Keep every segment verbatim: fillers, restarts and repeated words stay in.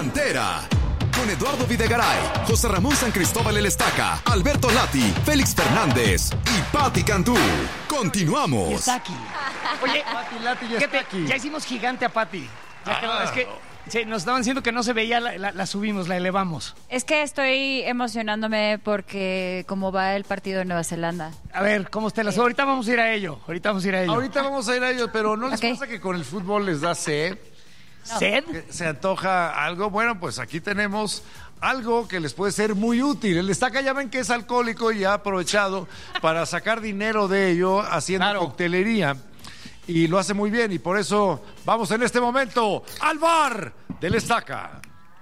Cantera. Con Eduardo Videgaray, José Ramón San Cristóbal El Estaca, Alberto Lati, Félix Fernández y Pati Cantú. Continuamos. Y está aquí. Oye, Pati Lati ya ¿qué está te- aquí. ya hicimos gigante a Pati. Ya quedó, Ah. es que sí, nos estaban diciendo que no se veía, la, la- la subimos, la elevamos. Es que estoy emocionándome porque cómo va el partido de Nueva Zelanda. A ver, ¿cómo está el asunto? Ahorita vamos a ir a ello. Ahorita vamos a ir a ello. Ahorita vamos a ir a ellos, pero ¿no les Ok. pasa que con el fútbol les da sed? ¿Sed? ¿Que ¿Se antoja algo? Bueno, pues aquí tenemos algo que les puede ser muy útil. El Estaca ya ven que es alcohólico y ha aprovechado para sacar dinero de ello haciendo Claro. coctelería. Y lo hace muy bien y por eso vamos en este momento al bar del Estaca.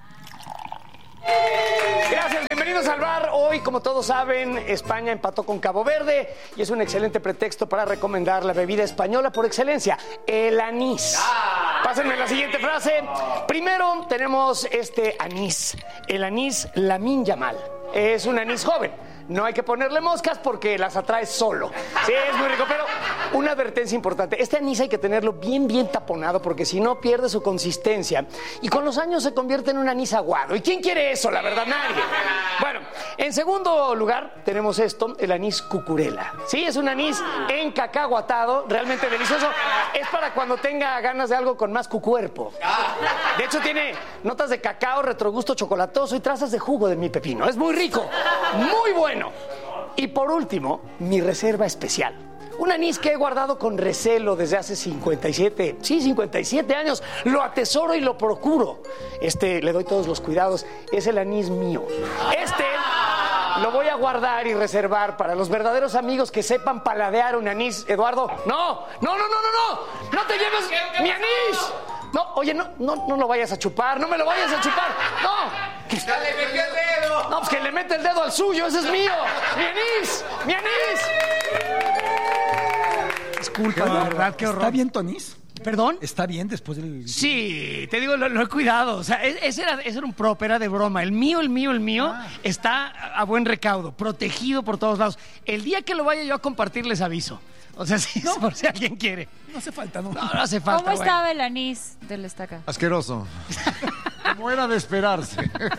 Gracias, bienvenidos al bar. Hoy, como todos saben, España empató con Cabo Verde y es un excelente pretexto para recomendar la bebida española por excelencia, el anís. Pásenme la siguiente frase. Primero tenemos este anís, el anís Lamine Yamal. Es un anís joven. No hay que ponerle moscas porque las atrae solo. Sí, es muy rico, pero una advertencia importante. Este anís hay que tenerlo bien, bien taponado porque si no pierde su consistencia y con los años se convierte en un anís aguado. ¿Y quién quiere eso? La verdad, nadie. Bueno, en segundo lugar tenemos esto, el anís cucurela. Sí, es un anís encacahuatado, realmente delicioso. Es para cuando tenga ganas de algo con más cucuerpo. De hecho, tiene notas de cacao, retrogusto chocolatoso y trazas de jugo de mi pepino. Es muy rico, muy bueno. Y por último, mi reserva especial. Un anís que he guardado con recelo desde hace cincuenta y siete, sí, cincuenta y siete años. Lo atesoro y lo procuro. Este, le doy todos los cuidados. Es el anís mío. Este lo voy a guardar y reservar para los verdaderos amigos que sepan paladear un anís. Eduardo, no, no, no, no, no, no. No te lleves mi anís. No, oye, no, no, no lo vayas a chupar. No me lo vayas a chupar. No. ¡Ya le metió el dedo! No, pues que le mete el dedo al suyo, ese es mío. ¡Mi anís! ¡Mi anís! Disculpa, de verdad, qué horror. ¿Está bien, Tonís? ¿Perdón? ¿Está bien después del...? Sí, te digo, lo, lo he cuidado. O sea, e- ese era, ese era un prop, era de broma. El mío, el mío, el mío Ah. está a a buen recaudo, protegido por todos lados. El día que lo vaya yo a compartir, les aviso. O sea, sí, por si alguien quiere. No hace falta, ¿no? No, no hace falta. ¿Cómo güey. estaba el anís del Estaca? Asqueroso. Como era de esperarse.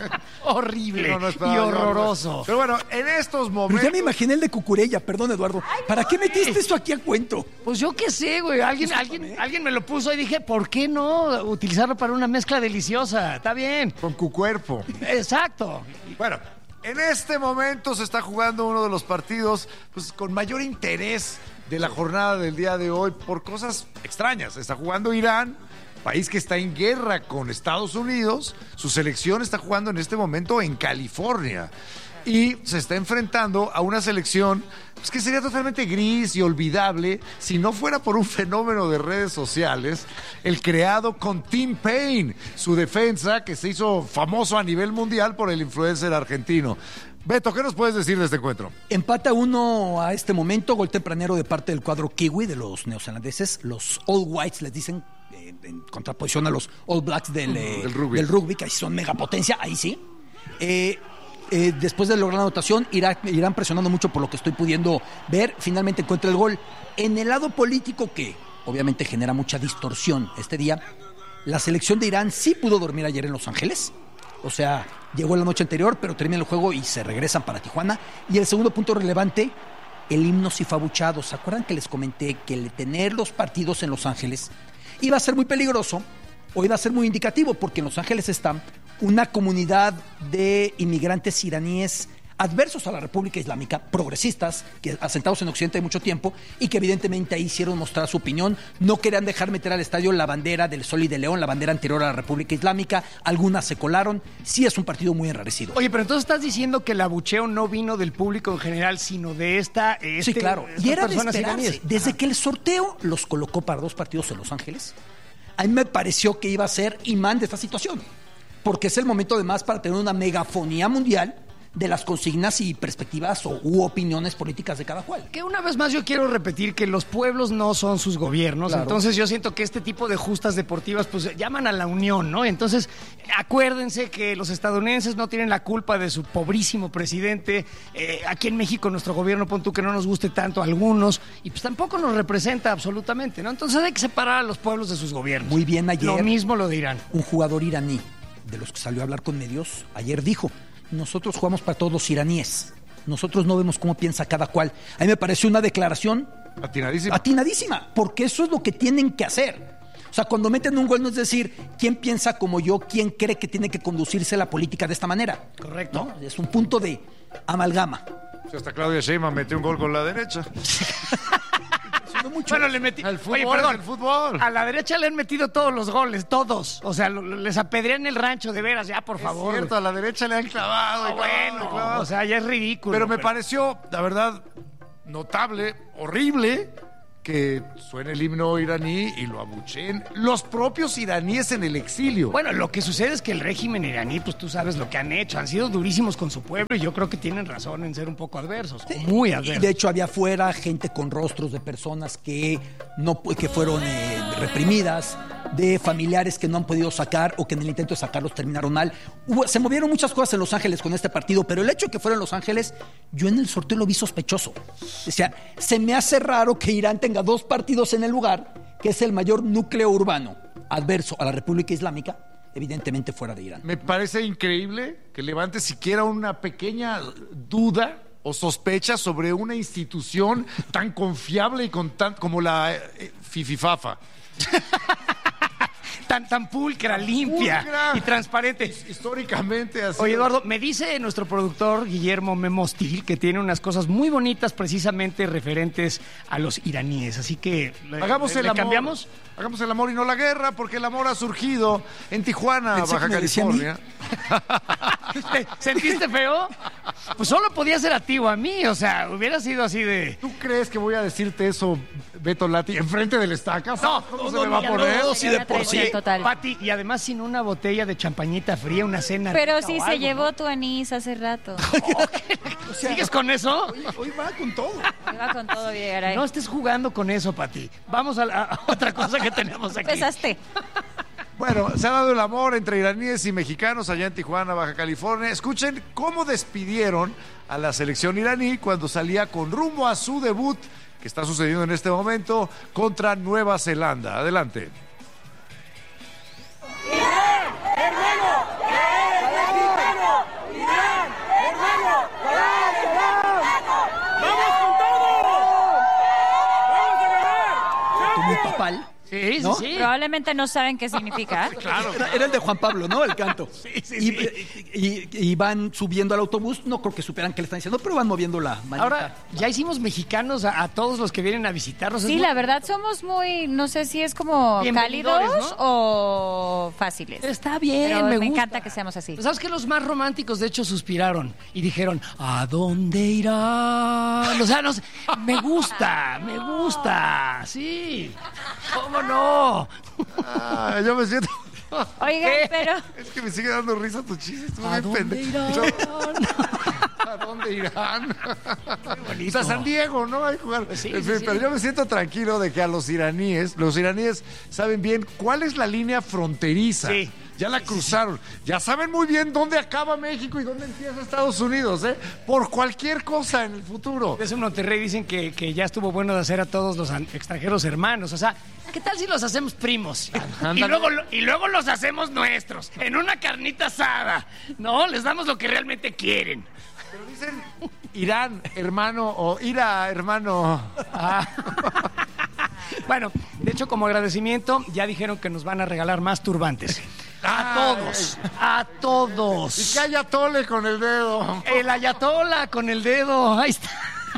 Horrible No, no esperaba y yo. horroroso. Pero bueno, en estos Pero momentos... ya me imaginé el de Cucurella, perdón, Eduardo. ¿Para qué metiste eso aquí a cuento? Pues yo qué sé, güey. Alguien, alguien, alguien me lo puso y dije, ¿por qué no utilizarlo para una mezcla deliciosa? Está bien. Con tu cuerpo. Exacto. Bueno, en este momento se está jugando uno de los partidos pues, con mayor interés de la jornada del día de hoy por cosas extrañas. Se está jugando Irán, país que está en guerra con Estados Unidos. Su selección está jugando en este momento en California. Y se está enfrentando a una selección pues, que sería totalmente gris y olvidable si no fuera por un fenómeno de redes sociales, el creado con Tim Payne, su defensa que se hizo famoso a nivel mundial por el influencer argentino. Beto, ¿qué nos puedes decir de este encuentro? Empata uno a este momento, gol tempranero de parte del cuadro kiwi de los neozelandeses. Los All Whites les dicen, eh, en contraposición a los All Blacks del, eh, Del rugby. del rugby, que ahí son megapotencia, ahí sí. Eh, eh, después de lograr la anotación, irán, irán presionando mucho por lo que estoy pudiendo ver. Finalmente encuentra el gol. En el lado político, que obviamente genera mucha distorsión este día, la selección de Irán sí pudo dormir ayer en Los Ángeles. O sea, llegó la noche anterior, pero termina el juego y se regresan para Tijuana. Y el segundo punto relevante, el himno sí fue abuchado. ¿Se acuerdan que les comenté que el tener los partidos en Los Ángeles iba a ser muy peligroso o iba a ser muy indicativo? Porque en Los Ángeles está una comunidad de inmigrantes iraníes adversos a la República Islámica, progresistas, que asentados en Occidente de mucho tiempo y que evidentemente ahí hicieron mostrar su opinión. No querían dejar meter al estadio la bandera del Sol y de León, la bandera anterior a la República Islámica. Algunas se colaron. Sí es un partido muy enrarecido. Oye, pero entonces estás diciendo que el abucheo no vino del público en general, sino de esta... Este, Sí, claro. estas Y era de personas esperarse. iraníes. Desde Ajá. que el sorteo los colocó para dos partidos en Los Ángeles, a mí me pareció que iba a ser imán de esta situación. Porque es el momento además para tener una megafonía mundial de las consignas y perspectivas o, u opiniones políticas de cada cual. Que una vez más yo quiero repetir que los pueblos no son sus gobiernos, Claro. entonces yo siento que este tipo de justas deportivas pues llaman a la unión, ¿no? Entonces acuérdense que los estadounidenses no tienen la culpa de su pobrísimo presidente, eh, aquí en México nuestro gobierno, pon tú que no nos guste tanto a algunos, y pues tampoco nos representa absolutamente, ¿no? Entonces hay que separar a los pueblos de sus gobiernos. Muy bien ayer. Lo mismo lo dirán. Un jugador iraní de los que salió a hablar con medios, ayer dijo, nosotros jugamos para todos los iraníes. Nosotros no vemos cómo piensa cada cual. A mí me pareció una declaración Atinadísima. Atinadísima, porque eso es lo que tienen que hacer. O sea, cuando meten un gol no es decir quién piensa como yo, quién cree que tiene que conducirse la política de esta manera. Correcto. ¿No? Es un punto de amalgama. O sea, hasta Claudia Sheinbaum metió un gol con la derecha. Bueno, le metí... El fútbol Oye, perdón, es el fútbol. A la derecha le han metido todos los goles, todos. O sea, lo- les apedrean el rancho, de veras, ya, por favor. Es cierto, a la derecha le han clavado. y No, clavado, y bueno, clavado. o sea, ya es ridículo. Pero me pareció, la verdad, notable, horrible, que suene el himno iraní y lo abucheen los propios iraníes en el exilio. Bueno, lo que sucede es que el régimen iraní, pues tú sabes lo que han hecho, han sido durísimos con su pueblo y yo creo que tienen razón en ser un poco adversos, o muy Y adversos. de hecho había afuera gente con rostros de personas que no que fueron eh, reprimidas, de familiares que no han podido sacar o que en el intento de sacarlos terminaron mal. Hubo- se movieron muchas cosas en Los Ángeles con este partido, pero el hecho de que fuera en Los Ángeles, yo en el sorteo lo vi sospechoso. O sea, se me hace raro que Irán tenga dos partidos en el lugar, que es el mayor núcleo urbano adverso a la República Islámica, evidentemente fuera de Irán. Me parece increíble que levante siquiera una pequeña duda o sospecha sobre una institución tan confiable y con tan, como la eh, Fififafa. Tan, tan pulcra, limpia Pulcra. y transparente. Históricamente así. Oye, Eduardo, me dice nuestro productor Guillermo Memostil que tiene unas cosas muy bonitas precisamente referentes a los iraníes. Así que, ¿le, Hagamos le el amor. cambiamos? Hagamos el amor y no la guerra, porque el amor ha surgido en Tijuana, Pensé Baja que me decía a mí. California. ¿Te ¿Sentiste feo? Pues solo podía ser a ti o a mí, o sea, hubiera sido así de... ¿Tú crees que voy a decirte eso, Beto Lati, enfrente del estaca? No, ¿Cómo se no, me va a no, poner? no, sí, de Una por traición sí. total. Pati, y además sin una botella de champañita fría, una cena Pero rica sí o se algo, llevó ¿no? tu anís hace rato. ¿Sigues con eso? Hoy va con todo. Iba con todo, Videgaray. No estés jugando con eso, Pati. Vamos a, la, a otra cosa que tenemos aquí. Empezaste. Bueno, se ha dado el amor entre iraníes y mexicanos allá en Tijuana, Baja California. Escuchen cómo despidieron a la selección iraní cuando salía con rumbo a su debut, que está sucediendo en este momento, contra Nueva Zelanda. Adelante. Muy papal. Sí, sí, ¿No? sí. Probablemente no saben qué significa. Era, era el de Juan Pablo, ¿no? El canto. Sí, sí, y, sí. y- y- y van subiendo al autobús, no creo que supieran qué le están diciendo, pero van moviendo la manita. Ahora, ya hicimos mexicanos a, a todos los que vienen a visitarnos. Es Sí, muy- la verdad somos muy, no sé si es como Bienvenidores, cálidos ¿no? o fáciles. Está bien, Pero me, me gusta. encanta que seamos así. ¿Sabes que los más románticos, de hecho, suspiraron y dijeron, ¿a dónde irán? O sea, no sé, me gusta, me gusta, sí. ¿Cómo no? Ah, yo me siento... Oigan, pero Es que me sigue dando risa tu chiste. Estuvo ¿A bien dónde pendejo. irán? ¿A dónde irán? bonito. O sea, San Diego, ¿no? Hay que jugar. Sí, En sí, fin, sí. Pero yo me siento tranquilo de que a los iraníes, los iraníes saben bien cuál es la línea fronteriza. Sí. Ya la cruzaron. Ya saben muy bien dónde acaba México y dónde empieza Estados Unidos, ¿eh? Por cualquier cosa en el futuro. Desde Monterrey dicen que, que ya estuvo bueno de hacer a todos los an- extranjeros hermanos. O sea, ¿qué tal si los hacemos primos? Y Ándale. luego, lo- y luego los hacemos nuestros, en una carnita asada. No, les damos lo que realmente quieren. Pero dicen Irán, hermano, o Ira, hermano. Ah. Bueno, de hecho, como agradecimiento, ya dijeron que nos van a regalar más turbantes. A todos, a Y todos. que haya tole con el dedo. El ayatola con el dedo, ahí está.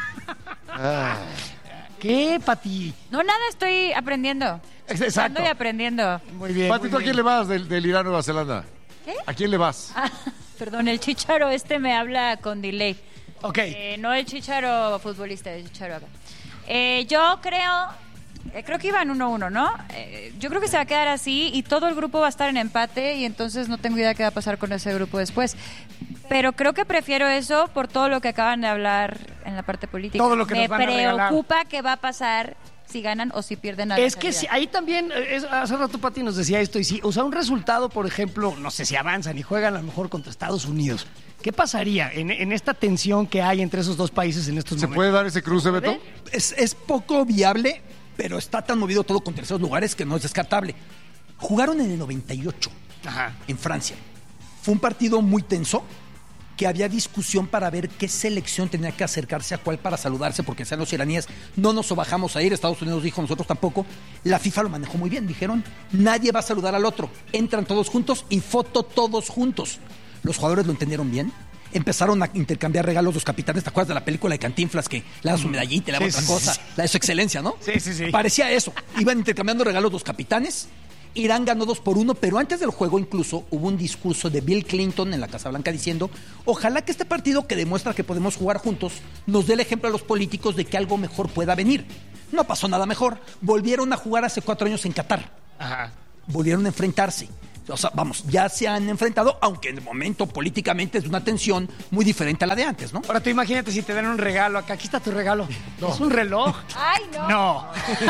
¿Qué, Pati? no nada, estoy aprendiendo. Exacto. Estoy aprendiendo. Muy bien. Pati, muy ¿tú a bien. quién le vas del, del Irán Nueva Zelanda? ¿Qué? ¿A quién le vas? Ah, perdón, el chicharo este me habla con delay. Ok. Eh, no el chicharo futbolista, el chicharo acá. Eh, yo creo, eh, creo que iban uno uno, ¿no? Eh, yo creo que se va a quedar así y todo el grupo va a estar en empate y entonces no tengo idea qué va a pasar con ese grupo después. Pero creo que prefiero eso por todo lo que acaban de hablar en la parte política. Todo lo que Me nos van a regalar. preocupa qué va a pasar si ganan o si pierden a la Es que salida. sí, ahí también, eh, es- hace rato Pati nos decía esto, y sí, o sea, un resultado, por ejemplo, no sé si avanzan y juegan a lo mejor contra Estados Unidos. ¿Qué pasaría en, en esta tensión que hay entre esos dos países en estos ¿Se momentos? puede dar ese cruce, Beto? Es, es poco viable, pero está tan movido todo con terceros lugares que no es descartable. Jugaron en el noventa y ocho Ajá. en Francia. Fue un partido muy tenso, que había discusión para ver qué selección tenía que acercarse a cuál para saludarse, porque sean los iraníes, no nos bajamos a ir, Estados Unidos dijo, nosotros tampoco. La FIFA lo manejó muy bien, dijeron, nadie va a saludar al otro, entran todos juntos y foto todos juntos. Los jugadores lo entendieron bien, empezaron a intercambiar regalos los capitanes. ¿Te acuerdas de la película de Cantinflas que le da su medallita y le da Sí, otra sí, cosa? sí. La de su excelencia, ¿no? Sí, sí, sí. Parecía eso, iban intercambiando regalos los capitanes. Irán ganó dos por uno, pero antes del juego incluso hubo un discurso de Bill Clinton en la Casa Blanca diciendo, ojalá que este partido que demuestra que podemos jugar juntos nos dé el ejemplo a los políticos de que algo mejor pueda venir. No pasó nada mejor. Volvieron a jugar hace cuatro años en Qatar. Ajá. Volvieron a enfrentarse. O sea, vamos, ya se han enfrentado, aunque en el momento políticamente es una tensión muy diferente a la de antes, ¿no? Ahora tú imagínate si te dan un regalo acá. Aquí está tu regalo. ¿Es un reloj? Ay, no. No.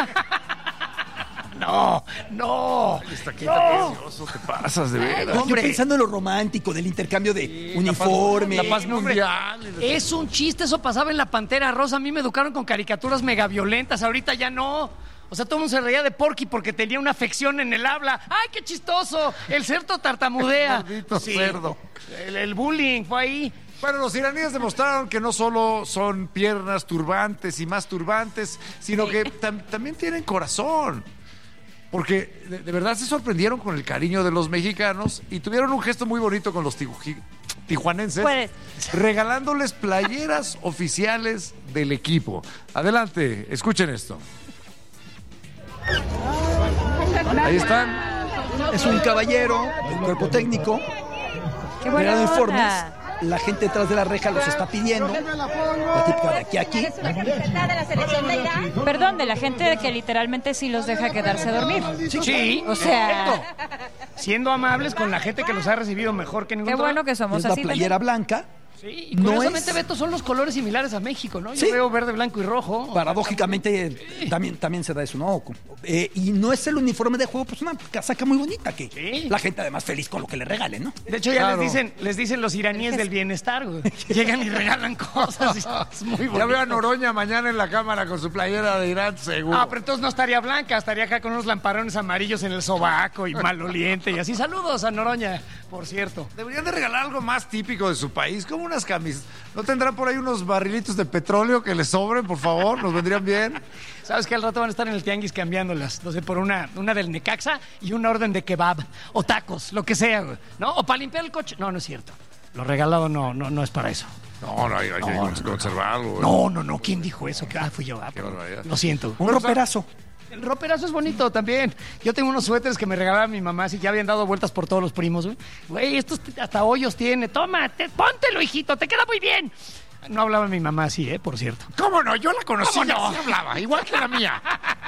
No, no. Está aquí, está precioso, te pasas de veras. Yo hombre. pensando en lo romántico, del intercambio de uniforme. La paz Hombre, mundial. es un chiste, eso pasaba en la Pantera Rosa. A mí me educaron con caricaturas mega violentas, ahorita ya no. O sea, todo el mundo se reía de Porky porque tenía una afección en el habla. ¡Ay, qué chistoso! El cerdo tartamudea. Maldito cerdo. El, el bullying fue ahí. Bueno, los iraníes demostraron que no solo son piernas turbantes y más turbantes, sino que tam- también tienen corazón. Porque de, de verdad se sorprendieron con el cariño de los mexicanos y tuvieron un gesto muy bonito con los tiju- tijuanenses, Puedes. regalándoles playeras oficiales del equipo. Adelante, escuchen esto. Ahí están. Es un caballero del cuerpo técnico. Qué buena Mirando informes. onda. La gente detrás de la reja los está pidiendo. La típica de aquí a aquí. Perdón, de la gente que literalmente sí los deja quedarse a dormir. Sí, O sea, siendo amables con la gente que los ha recibido mejor que ningún qué otro. bueno que somos Es la así. playera blanca. Sí, y No curiosamente, es- Beto, son los colores similares a México, ¿no? Yo Sí. veo verde, blanco y rojo. Paradójicamente también, también se da eso, ¿no? Eh, y no es el uniforme de juego, pues una casaca muy bonita que Sí. la gente además feliz con lo que le regalen, ¿no? De hecho, ya Claro. les dicen, les dicen los iraníes del bienestar, güey. Llegan y regalan cosas. Es muy bonito. Ya veo a Noroña mañana en la cámara con su playera de Irán, seguro. Ah, pero entonces no estaría blanca, estaría acá con unos lamparones amarillos en el sobaco y maloliente y así. Saludos a Noroña, por cierto. Deberían de regalar algo más típico de su país, como unas camisas. ¿No tendrán por ahí unos barrilitos de petróleo que les sobren, por favor? ¿Nos vendrían bien? ¿Sabes que al rato van a estar en el tianguis cambiándolas? No sé, por una, una del Necaxa y una orden de kebab o tacos, lo que sea, güey, ¿no? O para limpiar el coche. No, no es cierto. Lo regalado no, no, no es para eso. No, no, hay, hay que conservarlo. güey. No, no, no. ¿Quién dijo eso? Ah, fui yo. Ah, Qué barbaridad. lo siento. Un roperazo. El roperazo es bonito también. Yo tengo unos suéteres que me regalaba mi mamá, así ya habían dado vueltas por todos los primos, güey. Güey, estos t- hasta hoyos tiene. Toma, te- póntelo, hijito, te queda muy bien. No hablaba mi mamá así, ¿eh? Por cierto. ¿Cómo no? Yo la conocí, ¿Cómo no? así hablaba, igual que la mía.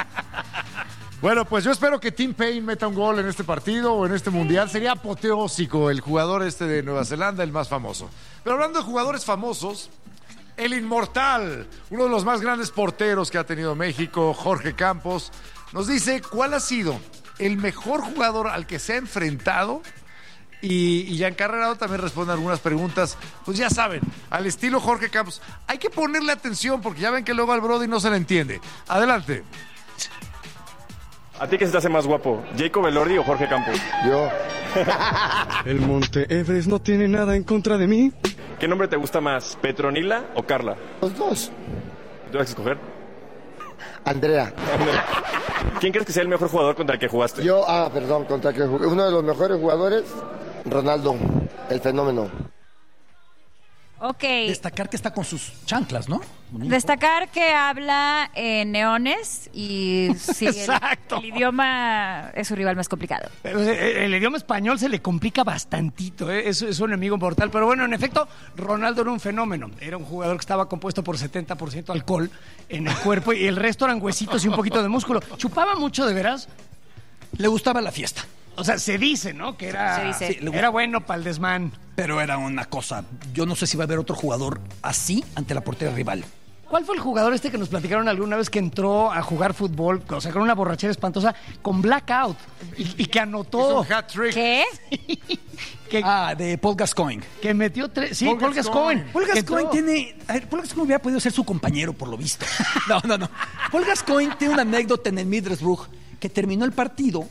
Bueno, pues yo espero que Tim Payne meta un gol en este partido o en este mundial. Sería apoteósico el jugador este de Nueva Zelanda, el más famoso. Pero hablando de jugadores famosos, el inmortal, uno de los más grandes porteros que ha tenido México, Jorge Campos, nos dice cuál ha sido el mejor jugador al que se ha enfrentado. Y, y Giancarlo también responde algunas preguntas, pues ya saben, al estilo Jorge Campos. Hay que ponerle atención porque ya ven que luego al Brody no se le entiende. Adelante. ¿A ti qué se te hace más guapo? ¿Jacob Elordi o Jorge Campos? Yo, El Monte Everest no tiene nada en contra de mí. ¿Qué nombre te gusta más? ¿Petronila o Carla? los dos. ¿Tú vas a escoger? Andrea. ¿Quién crees que sea el mejor jugador contra el que jugaste? Yo, ah, perdón, contra que jugué. Uno de los mejores jugadores, Ronaldo, el fenómeno. ok. Destacar que está con sus chanclas, ¿no? Bonito. Destacar que habla en neones y sí, el, Exacto. el idioma es su rival más complicado. Pero, eh, El idioma español se le complica bastantito, ¿eh? es, es un enemigo mortal. Pero bueno, en efecto, Ronaldo era un fenómeno. Era un jugador que estaba compuesto por setenta por ciento alcohol en el cuerpo y el resto eran huesitos y un poquito de músculo. ¿Chupaba mucho, de veras? Le gustaba la fiesta, O sea, se dice, ¿no? Que era, Se dice. Sí, le gusta. era bueno para el desmán. pero era una cosa. Yo no sé si va a haber otro jugador así ante la portería rival. ¿Cuál fue el jugador este que nos platicaron alguna vez que entró a jugar fútbol, o sea, con una borrachera espantosa, con blackout, y, y que anotó, Es un hat-trick. ¿Qué? que, Ah, de Paul Gascoigne. que metió tres... Sí, Paul Paul Gascoigne. Paul que Gascoigne entró. tiene. A ver, Paul Gascoigne hubiera podido ser su compañero, por lo visto. No, no, no. Paul Gascoigne tiene una anécdota en el Middlesbrough que terminó el partido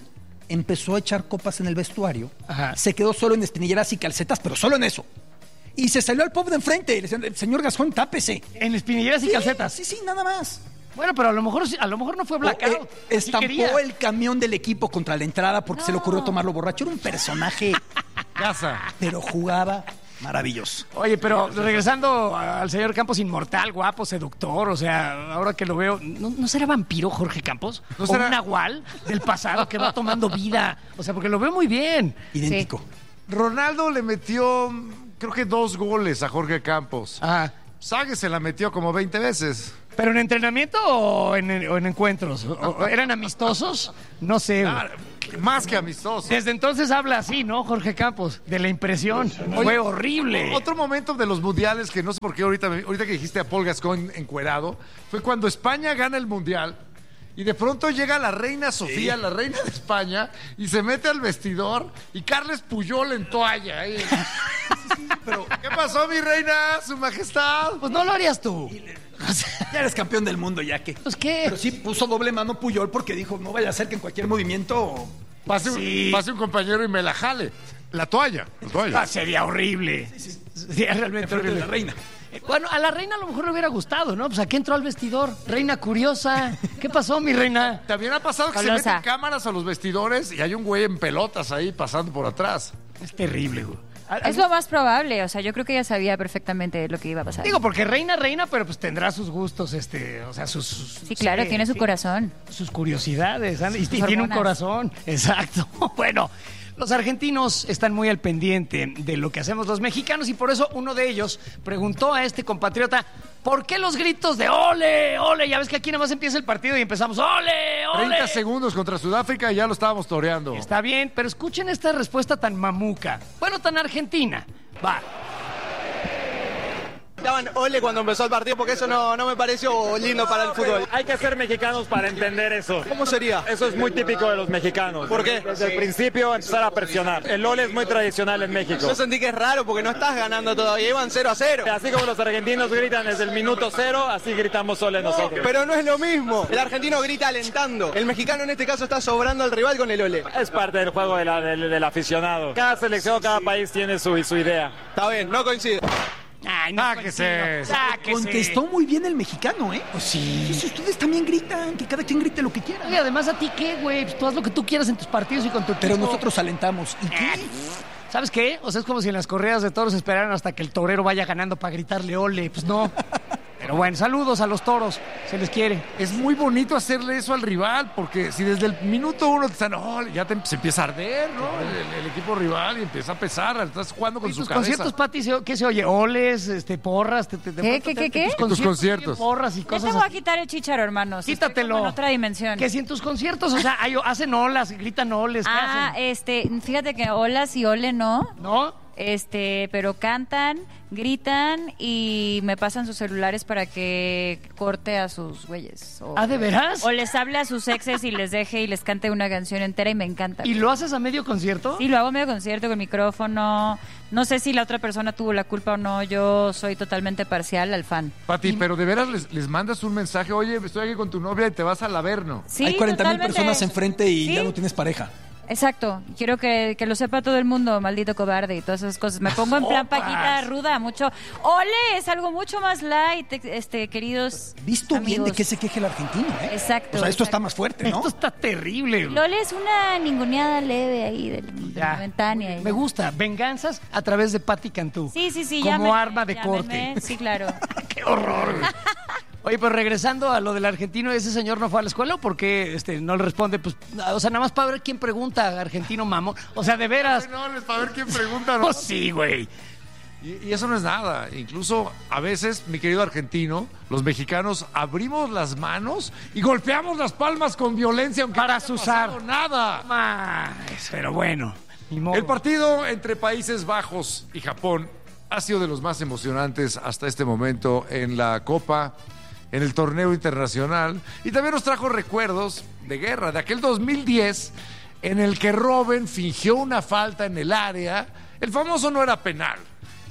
empezó a echar copas en el vestuario, Ajá. se quedó solo en espinilleras y calcetas, pero solo en eso. Y se salió al pub de enfrente. Le decían, señor Gascón, tápese. En espinilleras y Sí, calcetas. Sí, sí, nada más. Bueno, pero a lo mejor a lo mejor no fue blackout. O, eh, estampó Sí quería. el camión del equipo contra la entrada porque No. se le ocurrió tomarlo borracho. Era un personaje, Casa. pero jugaba maravilloso. Oye, pero regresando al señor Campos, inmortal, guapo, seductor, o sea, ahora que lo veo, ¿no, no será vampiro Jorge Campos? ¿No ¿O será- un nahual del pasado que va tomando vida? O sea, porque lo veo muy bien. Idéntico. Ronaldo le metió, creo que dos goles a Jorge Campos. Ajá. Sague se la metió como veinte veces. ¿Pero en entrenamiento o en, o en encuentros? ¿O- o ¿Eran amistosos? No sé. güey. Ah, más que amistoso. Desde entonces habla así, ¿no, Jorge Campos? De la impresión. Fue horrible. Otro momento de los mundiales que no sé por qué ahorita, ahorita que dijiste a Paul Gascoigne encuerado, fue cuando España gana el mundial y de pronto llega la reina Sofía, la reina de España, y se mete al vestidor y Carles Puyol en toalla. ahí. Pero, ¿qué pasó, mi reina? Su majestad. Pues no lo harías tú. Ya eres campeón del mundo, ya que. Pues qué. Pero sí puso doble mano Puyol porque dijo, no vaya a ser que en cualquier movimiento... Pase, Sí. un, pase un compañero y me la jale. La toalla. La toalla. Ah, sería horrible. Sería realmente Enfrente de horrible. la reina. Eh, Bueno, a la reina a lo mejor le hubiera gustado, ¿no? Pues aquí entró al vestidor. Reina curiosa. ¿Qué pasó, mi reina? También ha pasado que se Colosa. meten cámaras a los vestidores y hay un güey en pelotas ahí pasando por atrás. Es terrible, güey. A- Es lo más probable, o sea, yo creo que ella sabía perfectamente lo que iba a pasar. Digo, porque reina, reina, pero pues tendrá sus gustos, este, o sea, sus... sus- Sí, claro, sí, tiene su sí. corazón. Sus curiosidades, ¿eh? y, y Sus tiene un hormonas. corazón. Exacto. Bueno, los argentinos están muy al pendiente de lo que hacemos los mexicanos y por eso uno de ellos preguntó a este compatriota, ¿por qué los gritos de ole, ole? Ya ves que aquí nada más empieza el partido y empezamos, ole, ole. treinta segundos contra Sudáfrica y ya lo estábamos toreando. Está bien, pero escuchen esta respuesta tan mamuca. Bueno, tan argentina. Va. Estaban ole cuando empezó el partido porque eso no, no me pareció lindo para el fútbol. Hay que ser mexicanos para entender eso. ¿Cómo sería? Eso es muy típico de los mexicanos. ¿Por qué? Desde el principio empezar a presionar. El ole es muy tradicional en México. Yo sentí que es raro porque no estás ganando todavía, iban cero a cero. Así como los argentinos gritan desde el minuto cero, así gritamos ole nosotros. Pero no es lo mismo. El argentino grita alentando. El mexicano en este caso está sobrando al rival con el ole. Es parte del juego de la- del, del aficionado. Cada selección, cada país tiene su, su idea. Está bien, no coincido. Ay, no Sáquese. coincido. Sáquese. Contestó muy bien el mexicano, ¿eh? Pues sí. Sí, ustedes también gritan, que cada quien grite lo que quiera. Y además, ¿a ti qué, güey? Pues tú haz lo que tú quieras en tus partidos y con tu Pero equipo. nosotros alentamos. ¿Y qué? ¿Sabes qué? O sea, es como si en las corridas de toros esperaran hasta que el torero vaya ganando para gritarle ole. Pues no. Pero bueno, saludos a los toros. Se les quiere. Es muy bonito hacerle eso al rival, porque si desde el minuto uno te están, oh, ya te, se empieza a arder, ¿no? El, el equipo rival y empieza a pesar, estás jugando con ¿Y su tus cabeza. conciertos, Pati, se- qué se oye? ¿Oles, este, porras? Te, te- de ¿Qué, pronto qué, te- qué, qué? tus Tus conciertos. Porras y Ya cosas te voy a así. quitar el chícharo, hermanos. Estoy Quítatelo. como en otra dimensión. Que si en tus conciertos, o sea, hay- hacen olas, gritan oles, ¿qué Ah, hacen? este, fíjate que olas y ole no. ¿No? Este, pero cantan, gritan y me pasan sus celulares para que corte a sus güeyes. O, ¿Ah, de veras? O les hable a sus exes y les deje y les cante una canción entera y me encanta. ¿Y lo haces a medio concierto? Sí, lo hago en medio concierto con micrófono. No sé si la otra persona tuvo la culpa o no. Yo soy totalmente parcial al fan. Pati, pero de veras les, les mandas un mensaje, oye, estoy aquí con tu novia y te vas al Averno. Sí, Hay cuarenta mil totalmente. personas enfrente y Sí. ya no tienes pareja. Exacto. Quiero que, que lo sepa todo el mundo, maldito cobarde y todas esas cosas. Me pongo en plan Sopas. Paquita ruda, mucho. Ole, es algo mucho más light, este, queridos Visto bien amigos. de qué se queje el argentino, ¿eh? Exacto, O sea, esto exacto. está más fuerte, ¿no? Esto está terrible. güey. Lole es una ninguneada leve ahí, del, Ya. momentánea. y Me ya. gusta. Venganzas a través de Patti Cantú. Sí, sí, sí. Como llámenme, arma de llámenme. corte. Sí, claro. ¡Qué horror! güey. Oye, pues regresando a lo del argentino, ¿ese señor no fue a la escuela o por qué este, no le responde? Pues, o sea, nada más para ver quién pregunta, argentino mamón. O sea, de veras. No, es para ver quién pregunta, ¿no? Oh, sí, güey. Y, y eso no es nada. Incluso a veces, mi querido argentino, los mexicanos abrimos las manos y golpeamos las palmas con violencia, aunque Para no haya azuzar. pasado nada. Más, pero bueno. Ni modo. El partido entre Países Bajos y Japón ha sido de los más emocionantes hasta este momento en la Copa, en el torneo internacional, y también nos trajo recuerdos de guerra, de aquel dos mil diez en el que Robben fingió una falta en el área. El famoso no era penal.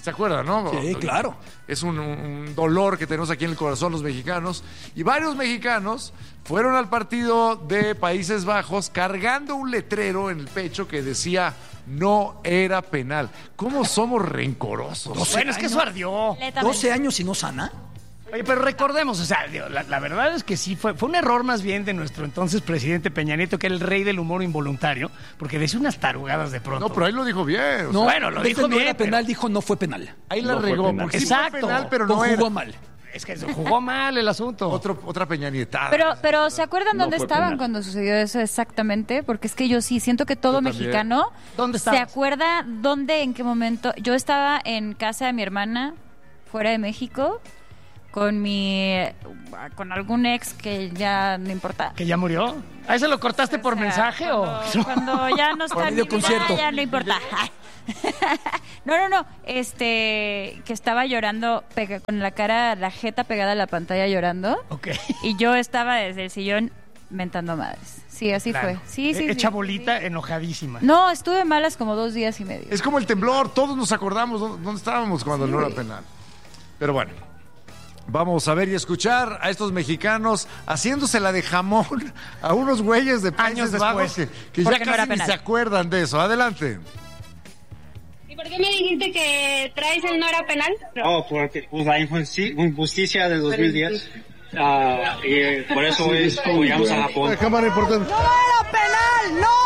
¿Se acuerdan, no? Sí, claro. Es un, un dolor que tenemos aquí en el corazón los mexicanos. Y varios mexicanos fueron al partido de Países Bajos cargando un letrero en el pecho que decía no era penal. ¿Cómo somos rencorosos? Bueno, es que eso ardió. doce años y no sana. Oye, pero recordemos, o sea, la, la verdad es que sí fue, fue un error más bien de nuestro entonces presidente Peña Nieto, que era el rey del humor involuntario, porque decía unas tarugadas de pronto. No, pero ahí lo dijo bien. O No, sea, bueno, lo en vez dijo de no bien, era penal, pero- dijo no fue penal. ahí la No fue regó. penal. Porque sí Exacto. fue penal, pero O no jugó era. mal. Es que se jugó mal el asunto. Otro, otra peñanietada. Pero, pero ¿se acuerdan No dónde fue estaban penal. cuando sucedió eso exactamente? Porque es que yo sí siento que todo Yo también. mexicano ¿Dónde se estabas? acuerda dónde, en qué momento. Yo estaba en casa de mi hermana, fuera de México, con mi, con algún ex que ya no importa. ¿Que ya murió? ¿Ahí se lo cortaste por O sea, mensaje cuando, o...? cuando ya no está en mi vida, videoconcierto. ya no importa. No, no, no. Este, que estaba llorando pega- con la cara, la jeta pegada a la pantalla llorando. Ok. Y yo estaba desde el sillón mentando madres. Sí, así Claro. fue. Sí, sí. Hecha sí, bolita, sí. enojadísima. No, estuve malas como dos días y medio. Es como el temblor, todos nos acordamos dónde, dónde estábamos cuando no era penal. Pero bueno, vamos a ver y escuchar a estos mexicanos haciéndosela de jamón a unos güeyes de Años Países Bajos que, después. que ya Porque no era casi ni penal. se acuerdan de eso. Adelante. ¿Y por qué me dijiste que traes el no era penal? Oh, porque pues, la injusti- injusticia de dos mil diez. ah, y por eso hoy apoyamos a Japón. Cámara importante. ¡No era penal! ¡No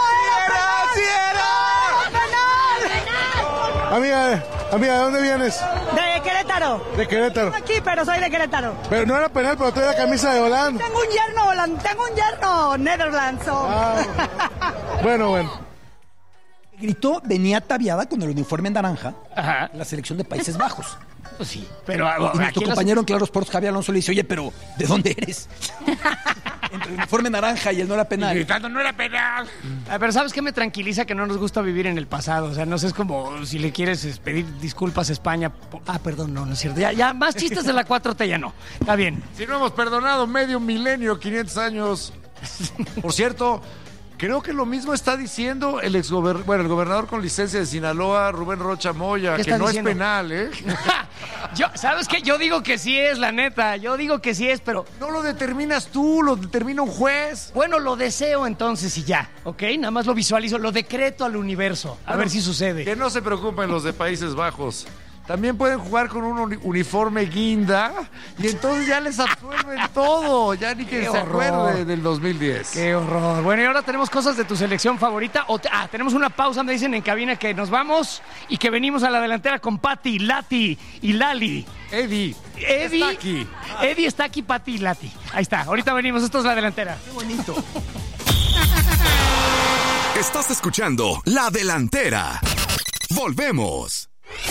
era penal! Amiga, amiga, ¿de dónde vienes? De Querétaro. De Querétaro. Aquí, pero soy de Querétaro. Pero no era penal, pero trae la camisa de Holanda. Tengo un yerno holandés, tengo un yerno Netherlands. so- Ah, bueno, bueno. Gritó, venía ataviada con el uniforme naranja Ajá. la selección de Países Bajos. Pues sí, pero... Y aquí nuestro en las- compañero en Claro Sports, Javier Alonso, le dice, oye, pero ¿de dónde eres? Entre el uniforme naranja y el no era Y penal. gritando, no era penal. Ah, pero ¿sabes qué me tranquiliza? Que no nos gusta vivir en el pasado. O sea, no sé, es como si le quieres es, pedir disculpas a España. po- Ah, perdón, no, no es cierto. Ya, ya más chistes de la cuatro T ya no. Está bien. Si no hemos perdonado medio milenio, quinientos años. Por cierto, creo que lo mismo está diciendo el exgober- bueno, el gobernador con licencia de Sinaloa, Rubén Rocha Moya, ¿Qué que está no diciendo? es penal, ¿eh? Yo, ¿sabes qué? Yo digo que sí es, la neta. Yo digo que sí es, pero... No lo determinas tú, lo determina un juez. Bueno, lo deseo entonces y ya, ¿ok? Nada más lo visualizo, lo decreto al universo. A ver si sucede. Que no se preocupen los de Países Bajos. También pueden jugar con un uni- uniforme guinda y entonces ya les absuelven todo. Ya ni que Qué se horror. acuerde del dos mil diez. Qué horror. Bueno, y ahora tenemos cosas de tu selección favorita. O te- ah, tenemos una pausa, me dicen en cabina que nos vamos y que venimos a la delantera con Pati, Lati y Lali. Eddie, Eddie está aquí. Eddie está aquí, Pati y Lati. Ahí está, ahorita venimos, esto es la delantera. Qué bonito. Estás escuchando La Delantera. Volvemos.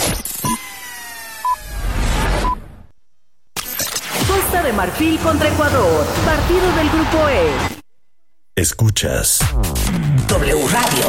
Costa de Marfil contra Ecuador. Partido del Grupo E. Escuchas W Radio.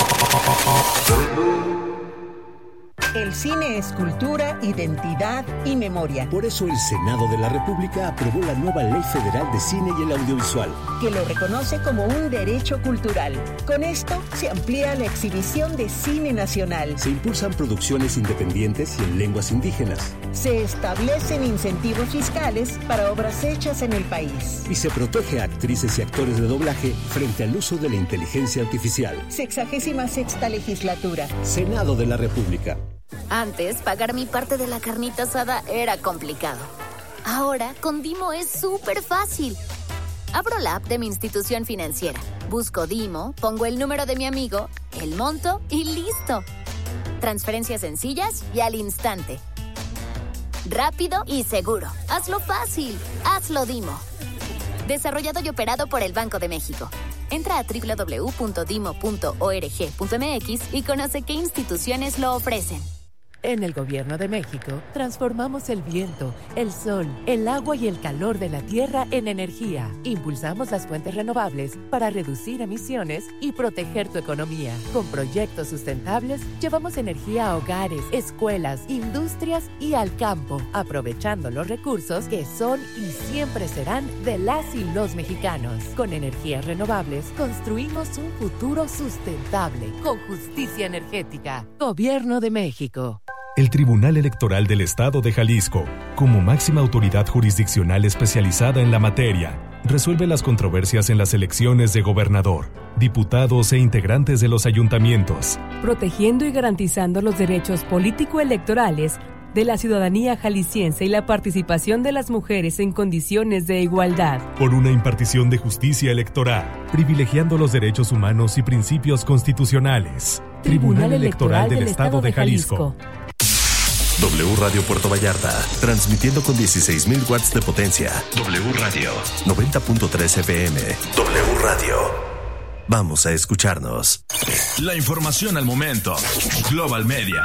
El cine es cultura, identidad y memoria. Por eso el Senado de la República aprobó la nueva Ley Federal de Cine y el Audiovisual, Que lo reconoce como un derecho cultural. Con esto se amplía la exhibición de cine nacional. Se impulsan producciones independientes y en lenguas indígenas. Se establecen incentivos fiscales para obras hechas en el país. Y se protege a actrices y actores de doblaje frente al uso de la inteligencia artificial. Sexagésima sexta legislatura. Senado de la República. Antes, pagar mi parte de la carnita asada era complicado. Ahora, con Dimo es súper fácil. Abro la app de mi institución financiera, busco Dimo, pongo el número de mi amigo, el monto y listo. Transferencias sencillas y al instante. Rápido y seguro. Hazlo fácil. Hazlo Dimo. Desarrollado y operado por el Banco de México. Entra a doble u doble u doble u punto dimo punto org punto m x y conoce qué instituciones lo ofrecen. En el Gobierno de México, transformamos el viento, el sol, el agua y el calor de la tierra en energía. Impulsamos las fuentes renovables para reducir emisiones y proteger tu economía. Con proyectos sustentables, llevamos energía a hogares, escuelas, industrias y al campo, aprovechando los recursos que son y siempre serán de las y los mexicanos. Con energías renovables, construimos un futuro sustentable, con justicia energética. Gobierno de México. El Tribunal Electoral del Estado de Jalisco, como máxima autoridad jurisdiccional especializada en la materia, resuelve las controversias en las elecciones de gobernador, diputados e integrantes de los ayuntamientos, protegiendo y garantizando los derechos político-electorales de la ciudadanía jalisciense y la participación de las mujeres en condiciones de igualdad. Por una impartición de justicia electoral, privilegiando los derechos humanos y principios constitucionales. Tribunal Electoral del Estado de Jalisco. W Radio Puerto Vallarta, transmitiendo con dieciséis mil watts de potencia. W Radio, noventa punto tres F M. W Radio. Vamos a escucharnos. La información al momento. Global Media.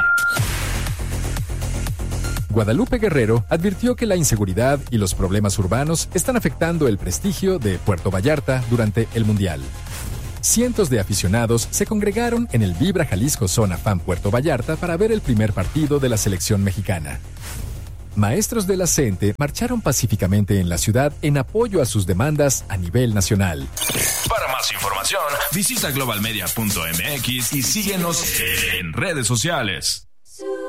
Guadalupe Guerrero advirtió que la inseguridad y los problemas urbanos están afectando el prestigio de Puerto Vallarta durante el Mundial. Cientos de aficionados se congregaron en el Vibra Jalisco Zona Fan Puerto Vallarta para ver el primer partido de la selección mexicana. Maestros de la CENTE marcharon pacíficamente en la ciudad en apoyo a sus demandas a nivel nacional. Para más información, visita global media punto m x y síguenos en redes sociales.